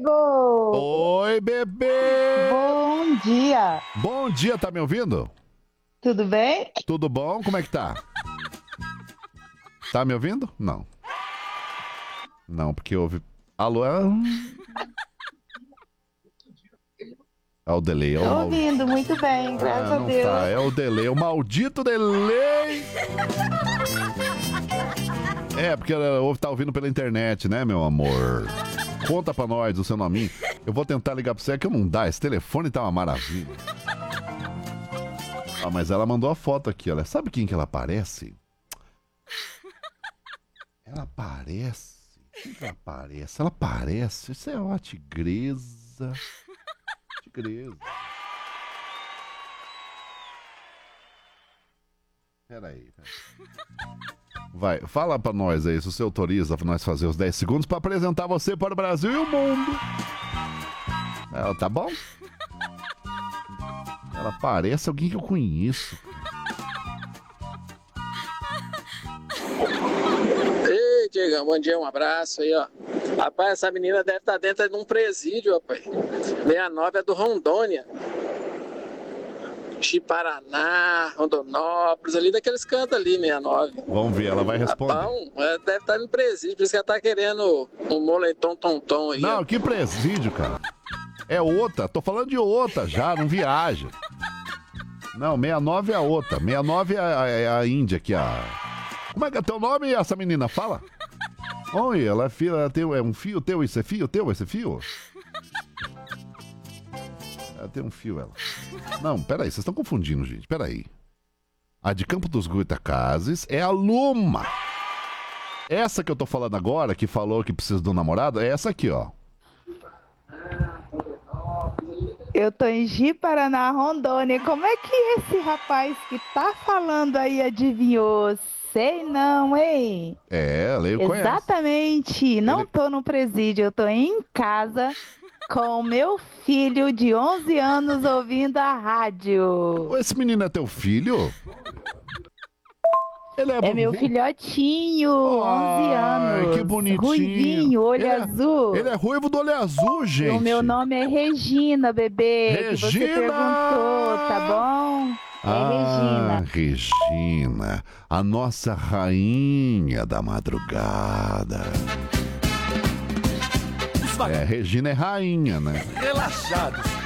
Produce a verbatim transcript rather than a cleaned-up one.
Diego! Oi, bebê! Bom dia! Bom dia, tá me ouvindo? Tudo bem? Tudo bom? Como é que tá? Tá me ouvindo? Não. Não, porque houve... Alô? É É o delay. É o Tô mal... ouvindo muito bem, graças ah, a não Deus. tá, é o delay, o maldito delay! É, porque ela tá ouvindo pela internet, né, meu amor? Conta pra nós o seu nome. Eu vou tentar ligar pra você, é que não dá. Esse telefone tá uma maravilha. Ah, mas ela mandou a foto aqui, olha. Sabe quem que ela parece? Ela parece... Quem que ela parece? Ela parece... Isso é uma tigresa. Tigresa. Peraí, peraí. Vai, fala pra nós aí, se você autoriza pra nós fazer os dez segundos pra apresentar você para o Brasil e o mundo. Ela tá bom? Ela parece alguém que eu conheço. Ei, Diego, bom dia, um abraço aí, ó. Rapaz, essa menina deve estar dentro de um presídio, rapaz. sessenta e nove é do Rondônia. Paraná, Rondonópolis, ali daqueles cantos ali, sessenta e nove. Vamos ver, ela vai responder. Bom, deve estar no presídio, por isso que ela tá querendo um moletom tom-tom aí. Não, ó. que presídio, cara. É outra, tô falando de outra já, não viaja. Não, sessenta e nove é a outra. sessenta e nove é a, é a Índia aqui, a... Como é que é teu nome, essa menina? Fala. Oi, ela é filha, ela tem, é um fio teu, isso é fio teu, esse fio? Ela tem um fio, ela. Não, peraí, vocês estão confundindo, gente, peraí. A de Campo dos Goytacazes é a Luma. Essa que eu tô falando agora, que falou que precisa de um namorado, é essa aqui, ó. Eu tô em Ji-Paraná, Rondônia. Como é que esse rapaz que tá falando aí adivinhou? Sei não, hein? É, ela eu conheço. Exatamente. Não Ele- tô no presídio, eu tô em casa com meu filho de onze anos ouvindo a rádio. Esse menino é teu filho? Ele é, É meu filhotinho, onze Ai, anos. que bonitinho. Ruivinho, olho Ele é- azul. Ele é ruivo do olho azul, E gente. o meu nome é Regina, bebê. Que você Regina! perguntou, tá bom? É Ah, Regina. Regina, a nossa rainha da madrugada. É, Regina é rainha, né? Relaxados.